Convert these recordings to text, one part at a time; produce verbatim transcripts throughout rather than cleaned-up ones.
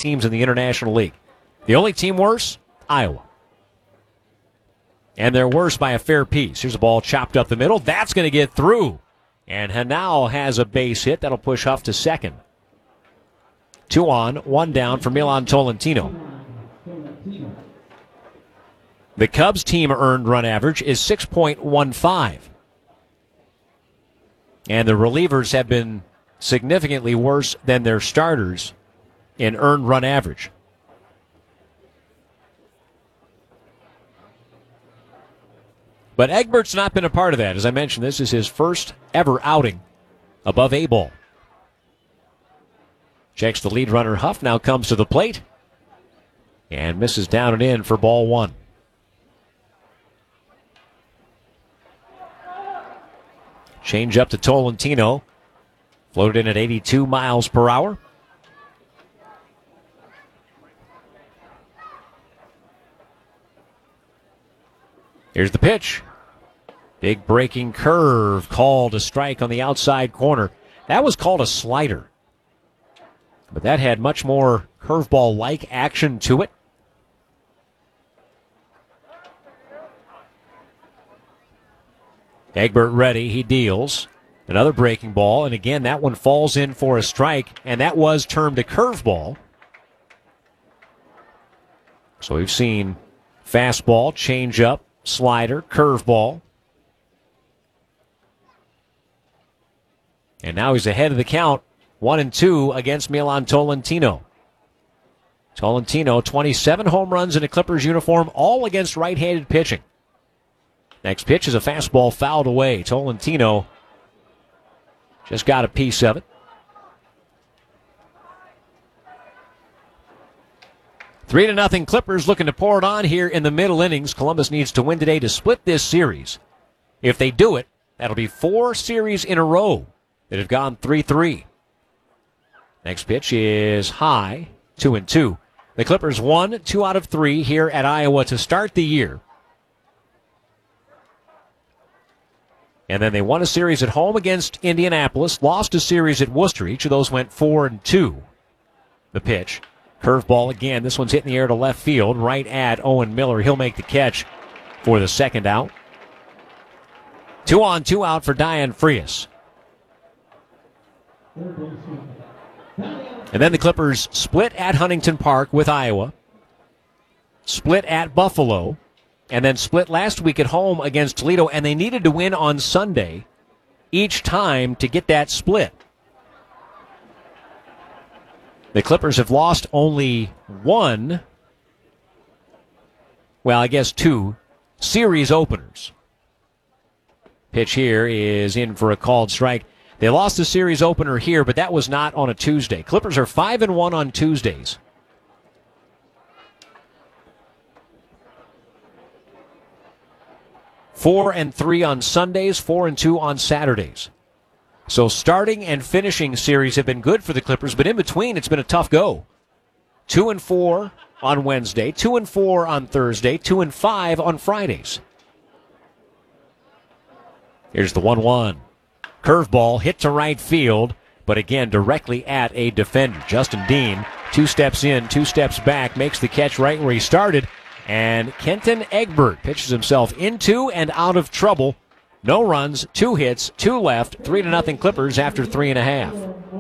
teams in the International League. The only team worse, Iowa. And they're worse by a fair piece. Here's a ball chopped up the middle. That's going to get through. And Hanau has a base hit. That'll push Huff to second. Two on, one down for Milan Tolentino. The Cubs team earned run average is six point one five. And the relievers have been significantly worse than their starters in earned run average. But Egbert's not been a part of that. As I mentioned, this is his first ever outing above A ball. Checks the lead runner Huff, now comes to the plate and misses down and in for ball one. Change up to Tolentino. Floated in at eighty-two miles per hour. Here's the pitch. Big breaking curve called a strike on the outside corner. That was called a slider. But that had much more curveball-like action to it. Egbert ready. He deals. Another breaking ball. And again, that one falls in for a strike. And that was termed a curveball. So we've seen fastball, changeup, slider, curveball. And now he's ahead of the count. One and two against Milan Tolentino. Tolentino, twenty-seven home runs in a Clippers uniform, all against right-handed pitching. Next pitch is a fastball fouled away. Tolentino just got a piece of it. Three to nothing Clippers looking to pour it on here in the middle innings. Columbus needs to win today to split this series. If they do it, that'll be four series in a row that have gone three three. Next pitch is high, two and two. The Clippers won two out of three here at Iowa to start the year. And then they won a series at home against Indianapolis, lost a series at Worcester. Each of those went four and two. The pitch. Curveball again. This one's hitting the air to left field, right at Owen Miller. He'll make the catch for the second out. Two on, two out for Diane Frias. And then the Clippers split at Huntington Park with Iowa, split at Buffalo, and then split last week at home against Toledo, and they needed to win on Sunday each time to get that split. The Clippers have lost only one, well, I guess two, series openers. Pitch here is in for a called strike. They lost the series opener here, but that was not on a Tuesday. Clippers are five and one on Tuesdays. Four and three on Sundays, four and two on Saturdays. So starting and finishing series have been good for the Clippers, but in between it's been a tough go. Two and four on Wednesday, two and four on Thursday, two and five on Fridays. Here's the one one. Curveball hit to right field, but again directly at a defender. Justin Dean, two steps in, two steps back, makes the catch right where he started. And Kenton Egbert pitches himself into and out of trouble. No runs, two hits, two left, three to nothing Clippers after three and a half.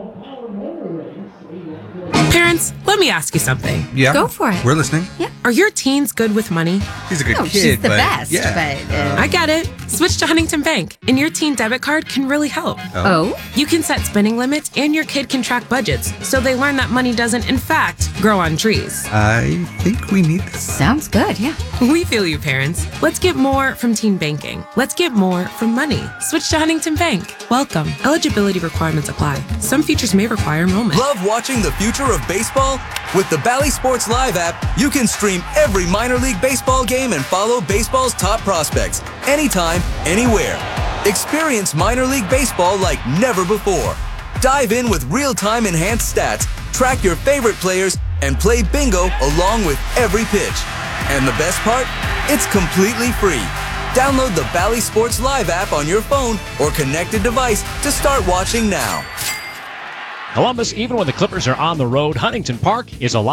Parents, let me ask you something. Yeah. Go for it. We're listening. Yeah. Are your teens good with money? He's a good No, kid, she's the but best, yeah. but... Uh, I get it. Switch to Huntington Bank, and your teen debit card can really help. oh? You can set spending limits, and your kid can track budgets, so they learn that money doesn't, in fact, grow on trees. I think we need this. Sounds good, yeah. We feel you, parents. Let's get more from teen banking. Let's get more from money. Switch to Huntington Bank. Welcome. Eligibility requirements apply. Some features may require enrollment. Love watching the future of baseball? With the Bally Sports Live app, you can stream every minor league baseball game and follow baseball's top prospects anytime, anywhere. Experience minor league baseball like never before. Dive in with real-time enhanced stats, track your favorite players, and play bingo along with every pitch. And the best part? It's completely free. Download the Bally Sports Live app on your phone or connected device to start watching now. Columbus, even when the Clippers are on the road, Huntington Park is a